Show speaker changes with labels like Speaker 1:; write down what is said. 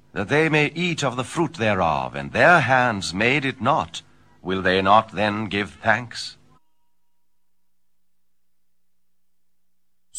Speaker 1: that they may eat of the fruit thereof, and their hands made it not, will they not then give thanks?